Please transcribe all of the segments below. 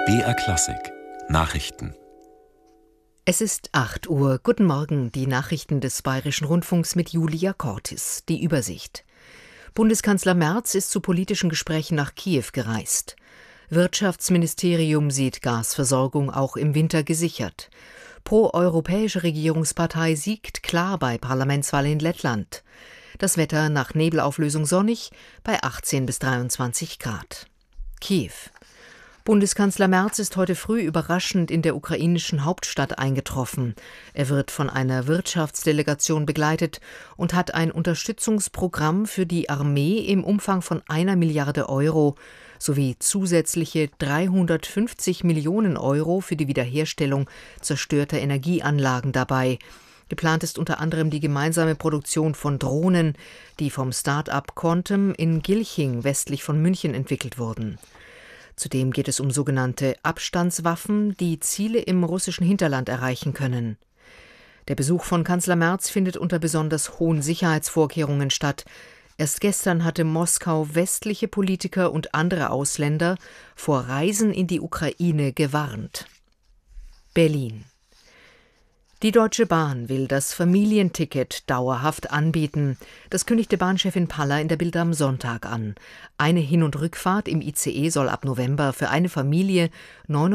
BR Klassik Nachrichten. Es ist 8 Uhr. Guten Morgen, die Nachrichten des Bayerischen Rundfunks mit Julia Cortis. Die Übersicht. Bundeskanzler Merz ist zu politischen Gesprächen nach Kiew gereist. Wirtschaftsministerium sieht Gasversorgung auch im Winter gesichert. Pro-europäische Regierungspartei siegt klar bei Parlamentswahl in Lettland. Das Wetter nach Nebelauflösung sonnig bei 18 bis 23 Grad. Kiew. Bundeskanzler Merz ist heute früh überraschend in der ukrainischen Hauptstadt eingetroffen. Er wird von einer Wirtschaftsdelegation begleitet und hat ein Unterstützungsprogramm für die Armee im Umfang von 1 Milliarde Euro sowie zusätzliche 350 Millionen Euro für die Wiederherstellung zerstörter Energieanlagen dabei. Geplant ist unter anderem die gemeinsame Produktion von Drohnen, die vom Start-up Quantum in Gilching westlich von München entwickelt wurden. Zudem geht es um sogenannte Abstandswaffen, die Ziele im russischen Hinterland erreichen können. Der Besuch von Kanzler Merz findet unter besonders hohen Sicherheitsvorkehrungen statt. Erst gestern hatte Moskau westliche Politiker und andere Ausländer vor Reisen in die Ukraine gewarnt. Berlin. Die Deutsche Bahn will das Familienticket dauerhaft anbieten. Das kündigte Bahnchefin Paller in der Bild am Sonntag an. Eine Hin- und Rückfahrt im ICE soll ab November für eine Familie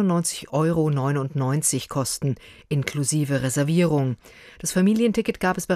99,99 € kosten, inklusive Reservierung. Das Familienticket gab es bereits